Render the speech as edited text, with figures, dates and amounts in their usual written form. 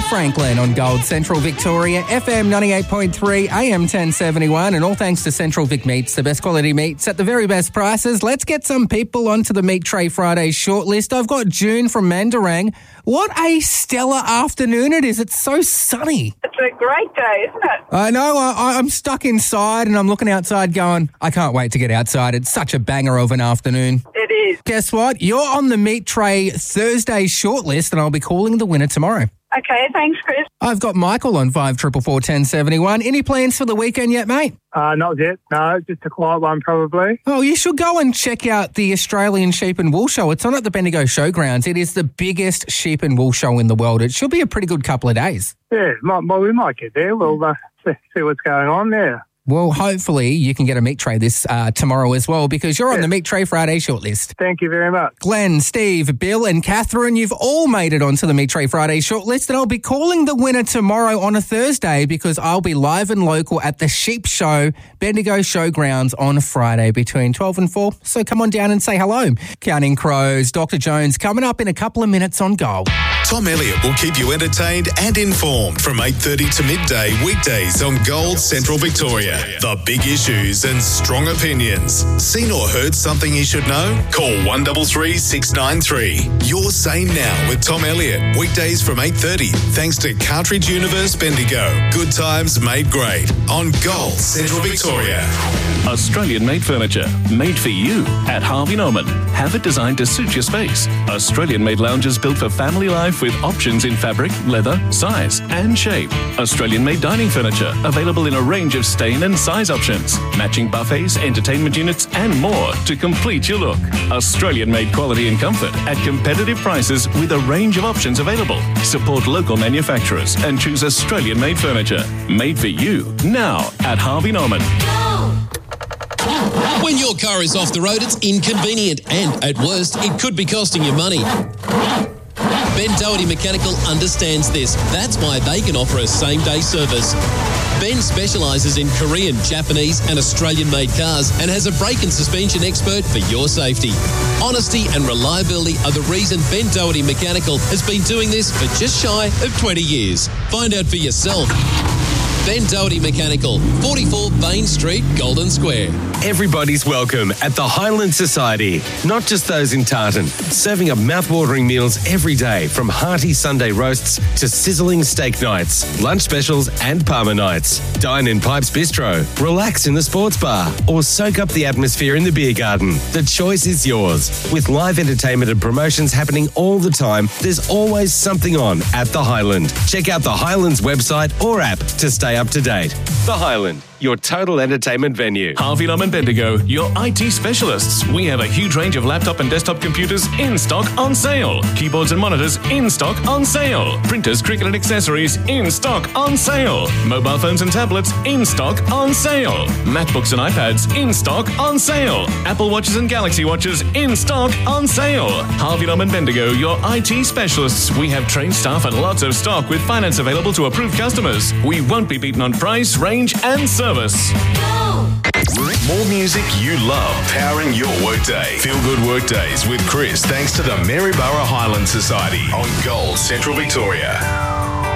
Aretha Franklin on Gold Central Victoria, FM 98.3, AM 1071, and all thanks to Central Vic Meats, the best quality meats at the very best prices. Let's get some people onto the Meat Tray Friday shortlist. I've got June from Mandarang. What a stellar afternoon it is. It's so sunny. It's a great day, isn't it? I know. I'm stuck inside and I'm looking outside going, I can't wait to get outside. It's such a banger of an afternoon. It is. Guess what? You're on the Meat Tray Thursday shortlist and I'll be calling the winner tomorrow. Okay, thanks, Chris. I've got Michael on 5441071. Any plans for the weekend yet, mate? Not yet. No, just a quiet one probably. Oh, you should go and check out the Australian Sheep and Wool Show. It's on at the Bendigo Showgrounds. It is the biggest sheep and wool show in the world. It should be a pretty good couple of days. Yeah, we might get there. We'll see what's going on there. Well, hopefully you can get a meat tray this tomorrow as well because you're on the Meat Tray Friday shortlist. Thank you very much. Glenn, Steve, Bill and Catherine, you've all made it onto the Meat Tray Friday shortlist and I'll be calling the winner tomorrow on a Thursday because I'll be live and local at the Sheep Show, Bendigo Showgrounds on Friday between 12 and 4. So come on down and say hello. Counting Crows, Dr. Jones coming up in a couple of minutes on Gold. Tom Elliott will keep you entertained and informed from 8:30 to midday weekdays on Gold Central Victoria. The big issues and strong opinions. Seen or heard something you should know? Call 133 693. Your Say Now with Tom Elliott. Weekdays from 8:30 thanks to Cartridge Universe Bendigo. Good times made great on Gold Central Victoria. Australian-made furniture, made for you at Harvey Norman. Have it designed to suit your space. Australian-made lounges built for family life with options in fabric, leather, size and shape. Australian-made dining furniture available in a range of stain and size options. Matching buffets, entertainment units and more to complete your look. Australian-made quality and comfort at competitive prices with a range of options available. Support local manufacturers and choose Australian-made furniture. Made for you now at Harvey Norman. When your car is off the road, it's inconvenient and, at worst, it could be costing you money. Ben Doherty Mechanical understands this. That's why they can offer a same-day service. Ben specialises in Korean, Japanese and Australian-made cars and has a brake and suspension expert for your safety. Honesty and reliability are the reason Ben Doherty Mechanical has been doing this for just shy of 20 years. Find out for yourself. Ben Doherty Mechanical, 44 Bain Street, Golden Square. Everybody's welcome at the Highland Society, not just those in Tartan. Serving up mouth-watering meals every day, from hearty Sunday roasts to sizzling steak nights, lunch specials and Parma nights. Dine in Pipes Bistro, relax in the sports bar, or soak up the atmosphere in the beer garden. The choice is yours. With live entertainment and promotions happening all the time, there's always something on at the Highland. Check out the Highland's website or app to stay up to date. The Highland, your total entertainment venue. Harvey Norman Bendigo, your IT specialists. We have a huge range of laptop and desktop computers in stock on sale. Keyboards and monitors in stock on sale. Printers, cricket and accessories in stock on sale. Mobile phones and tablets in stock on sale. MacBooks and iPads in stock on sale. Apple Watches and Galaxy Watches in stock on sale. Harvey Norman Bendigo, your IT specialists. We have trained staff and lots of stock with finance available to approved customers. We won't be beaten on price, range and service. More music you love, powering your workday. Feel good workdays with Chris, thanks to the Maryborough Highland Society on Gold Central Victoria.